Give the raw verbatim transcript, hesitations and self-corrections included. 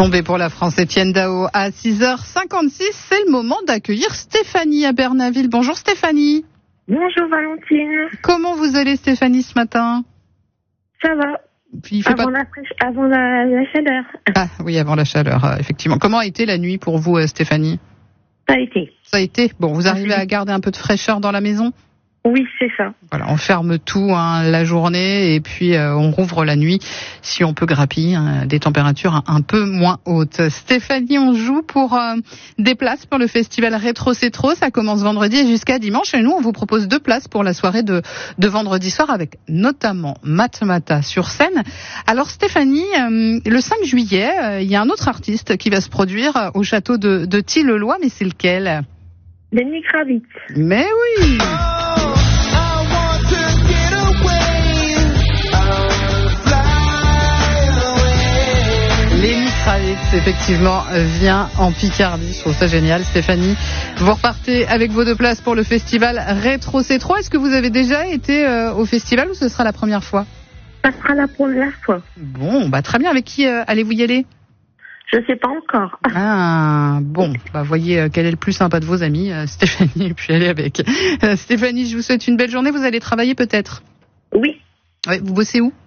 Tombé pour la France, Étienne Dao à six heures cinquante-six. C'est le moment d'accueillir Stéphanie à Bernaville. Bonjour Stéphanie. Bonjour Valentine. Comment vous allez Stéphanie ce matin? Ça va. Puis il fait avant pas... la, fraîche... avant la... la chaleur. Ah oui, avant la chaleur, euh, effectivement. Comment a été la nuit pour vous euh, Stéphanie? Ça a été. Ça a été. Bon, vous arrivez à garder un peu de fraîcheur dans la maison? Oui, c'est ça. Voilà, on ferme tout hein, la journée et puis euh, on rouvre la nuit si on peut grappiller hein, des températures un, un peu moins hautes. Stéphanie, on joue pour euh, des places pour le festival Rétro C'est Trop. Ça commence vendredi et jusqu'à dimanche. Et nous, on vous propose deux places pour la soirée de, de vendredi soir avec notamment Matmata sur scène. Alors Stéphanie, euh, le cinq juillet, euh, il y a un autre artiste qui va se produire au château de, de Tilleloy, mais c'est lequel? Lenny Kravitz. Mais oui. Lenny Kravitz, effectivement, vient en Picardie. Je trouve ça génial. Stéphanie, vous repartez avec vos deux places pour le festival Rétro C'est Trop. Est-ce que vous avez déjà été euh, au festival ou ce sera la première fois? Ça sera la première fois. Bon, bah très bien. Avec qui euh, allez-vous y aller? Je sais pas encore. Ah, bon, bah voyez euh, quel est le plus sympa de vos amis, euh, Stéphanie, et puis allez avec. Euh, Stéphanie, je vous souhaite une belle journée. Vous allez travailler peut-être? Oui. Ouais, vous bossez où?